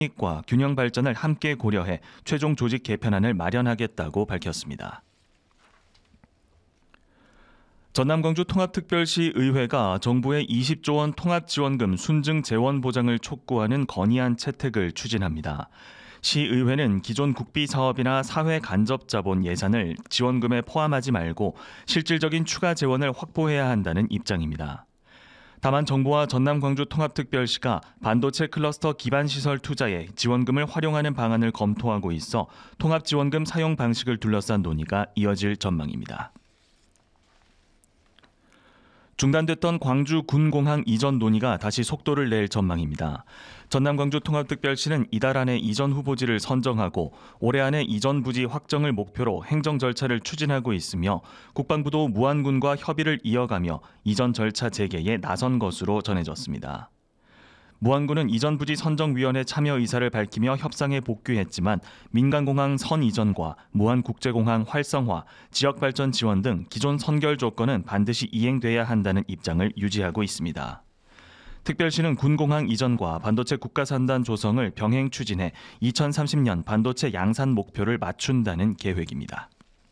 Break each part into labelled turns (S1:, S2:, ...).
S1: 과 균형 발전을 함께 고려해 최종 조직 개편안을 마련하겠다고 밝혔습니다. 전남 광주 통합특별시 의회가 정부의 20조 원 통합지원금 순증 재원 보장을 촉구하는 건의안 채택을 추진합니다. 시의회는 기존 국비 사업이나 사회 간접 자본 예산을 지원금에 포함하지 말고 실질적인 추가 재원을 확보해야 한다는 입장입니다. 다만 정부와 전남 광주 통합특별시가 반도체 클러스터 기반 시설 투자에 지원금을 활용하는 방안을 검토하고 있어 통합지원금 사용 방식을 둘러싼 논의가 이어질 전망입니다. 중단됐던 광주 군공항 이전 논의가 다시 속도를 낼 전망입니다. 전남 광주 통합특별시는 이달 안에 이전 후보지를 선정하고 올해 안에 이전 부지 확정을 목표로 행정 절차를 추진하고 있으며 국방부도 무안군과 협의를 이어가며 이전 절차 재개에 나선 것으로 전해졌습니다. 무안군은 이전 부지 선정위원회 참여 의사를 밝히며 협상에 복귀했지만 민간공항 선 이전과 무안국제공항 활성화, 지역발전 지원 등 기존 선결 조건은 반드시 이행돼야 한다는 입장을 유지하고 있습니다. 특별시는 군공항 이전과 반도체 국가산단 조성을 병행 추진해 2030년 반도체 양산 목표를 맞춘다는 계획입니다.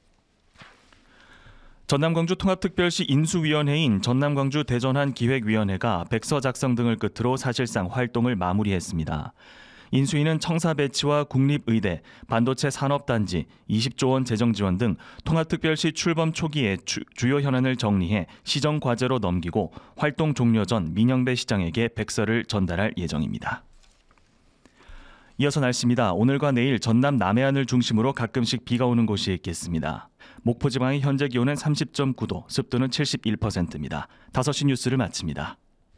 S1: 전남광주 통합특별시 인수위원회인 전남광주 대전환 기획위원회가 백서 작성 등을 끝으로 사실상 활동을 마무리했습니다. 인수위는 청사 배치와 국립의대, 반도체 산업단지, 20조 원 재정지원 등 통합특별시 출범 초기에 주요 현안을 정리해 시정과제로 넘기고 활동 종료 전 민영배 시장에게 백서를 전달할 예정입니다. 이어서 날씨입니다. 오늘과 내일 전남 남해안을 중심으로 가끔씩 비가 오는 곳이 있겠습니다. 목포 지방의 현재 기온은 30.9도, 습도는 71%입니다. 5시 뉴스를 마칩니다.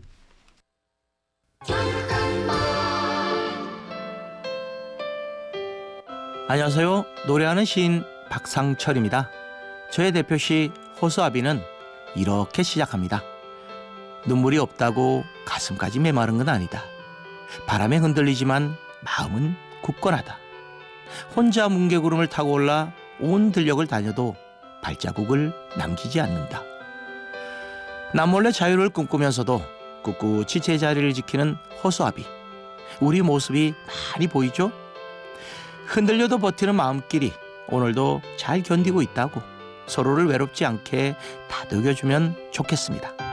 S2: 안녕하세요. 노래하는 시인 박상철입니다. 저의 대표시 호수아비는 이렇게 시작합니다. 눈물이 없다고 가슴까지 메마른 건 아니다. 바람에 흔들리지만 마음은 굳건하다. 혼자 뭉게구름을 타고 올라 온 들녘을 다녀도 발자국을 남기지 않는다. 남몰래 자유를 꿈꾸면서도 꿋꿋이 제자리를 지키는 호수아비. 우리 모습이 많이 보이죠? 흔들려도 버티는 마음끼리 오늘도 잘 견디고 있다고 서로를 외롭지 않게 다독여주면 좋겠습니다.